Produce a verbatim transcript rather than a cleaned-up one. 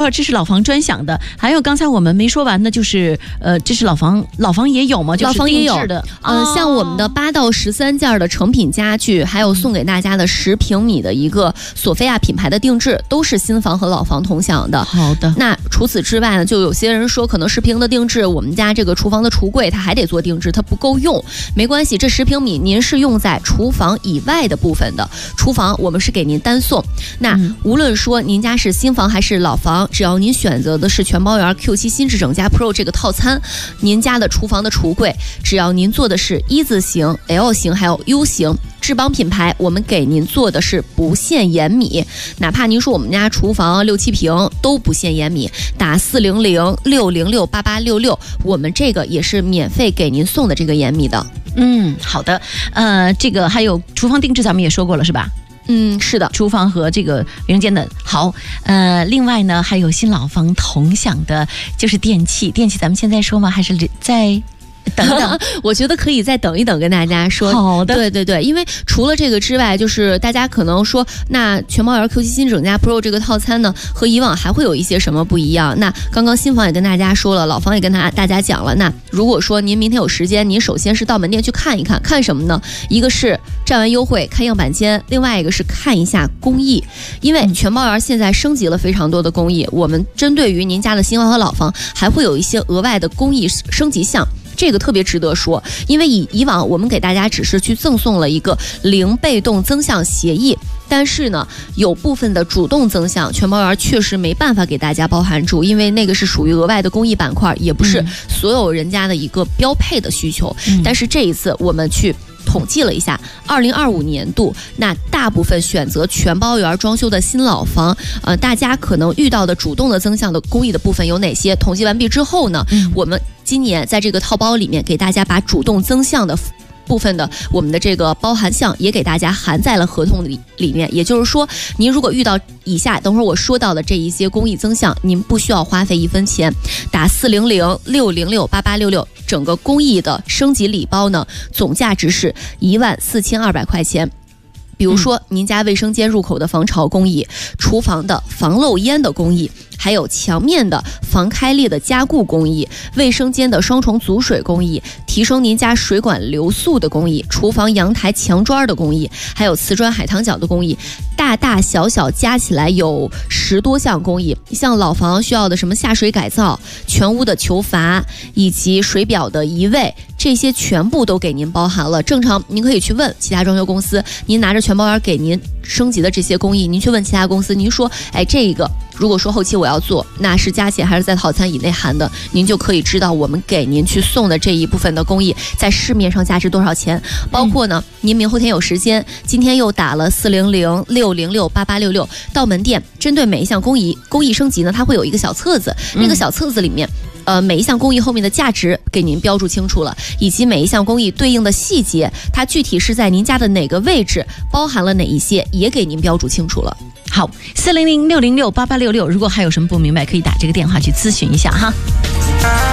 这是老房专享的。还有刚才我们没说完的，就是呃，这是老房，老房也有吗？就是、 老房也有的， 嗯、呃，像我们的八到十三件的成品家具，还有送给大家的十平米的一个索菲亚品牌的定制，都是新房和老房同享的。 好的。 那除此之外呢，就有些人说可能十平的定制，我们家这个厨房的橱柜它还得做定制，它不够用，没关系，这十平米您是用在厨房以外的部分的，厨房我们是给您单送。那无论说您家是新房还是老房，只要您选择的是全包圆 Q 七 新智整家 Pro 这个套餐，您家的厨房的橱柜，只要您做的是一字形、L 型还有 U 型，智邦品牌我们给您做的是不限延米，哪怕您说我们家厨房六七平都不限延米，打四零零六零六八八六六，我们这个也是免费给您送的这个延米的。 嗯，好的。呃，这个还有厨房定制咱们也说过了是吧？ 嗯，是的， 厨房和这个卫生间的。好，呃，另外呢还有新老房同享的就是电器，电器咱们现在说吗？还是在等等？ 我觉得可以再等一等跟大家说。 好的， 对对对，因为除了这个之外，就是大家可能说，那全包圆 Q 七 新整家 Pro 这个套餐呢，和以往还会有一些什么不一样？那刚刚新房也跟大家说了，老房也跟大大家讲了。那如果说您明天有时间，您首先是到门店去看一看，看什么呢？一个是占完优惠看样板间，另外一个是看一下工艺，因为全包圆现在升级了非常多的工艺，我们针对于您家的新房和老房，还会有一些额外的工艺升级项。这个特别值得说，因为以以往我们给大家只是去赠送了一个零被动增项协议，但是呢，有部分的主动增项，全包圆确实没办法给大家包含住，因为那个是属于额外的工艺板块，也不是所有人家的一个标配的需求。嗯、但是这一次我们去统计了一下，二零二五年度那大部分选择全包圆装修的新老房，呃，大家可能遇到的主动的增项的工艺的部分有哪些？统计完毕之后呢，嗯、我们今年在这个套包里面给大家把主动增项的部分的我们的这个包含项也给大家含在了合同里里面。也就是说，您如果遇到以下等会儿我说到的这一些工艺增项，您不需要花费一分钱，打四零零六零六八八六六，整个工艺的升级礼包呢，总价值是一万四千二百块钱。比如说您家卫生间入口的防潮工艺，厨房的防漏烟的工艺，还有墙面的防开裂的加固工艺，卫生间的双重阻水工艺，提升您家水管流速的工艺，厨房阳台墙砖的工艺，还有瓷砖海棠角的工艺，大大小小加起来有十多项工艺。像老房需要的什么下水改造、全屋的球阀以及水表的移位，这些全部都给您包含了。正常您可以去问其他装修公司，您拿着全包圆给您升级的这些工艺，您去问其他公司，您说哎，这个如果说后期我要做，那是加钱还是在套餐以内含的，您就可以知道我们给您去送的这一部分的工艺在市面上价值多少钱。包括呢，您明后天有时间，今天又打了四零零六零六八八六六到门店，针对每一项工艺工艺升级呢，它会有一个小册子，那个小册子里面呃，每一项工艺后面的价值给您标注清楚了，以及每一项工艺对应的细节，它具体是在您家的哪个位置，包含了哪一些，也给您标注清楚了。 好，四零零六零六八八六六，如果还有什么不明白，可以打这个电话去咨询一下哈。